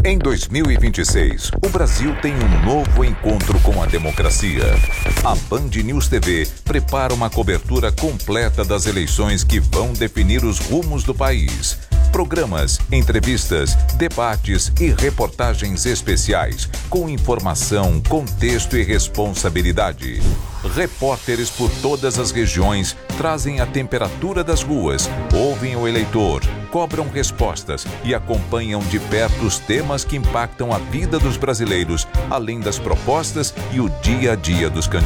Em 2026, o Brasil tem um novo encontro com a democracia. A Band News TV prepara uma cobertura completa das eleições que vão definir os rumos do país. Programas, entrevistas, debates e reportagens especiais, com informação, contexto e responsabilidade. Repórteres por todas as regiões trazem a temperatura das ruas, ouvem o eleitor, cobram respostas e acompanham de perto os temas que impactam a vida dos brasileiros, além das propostas e o dia a dia dos candidatos.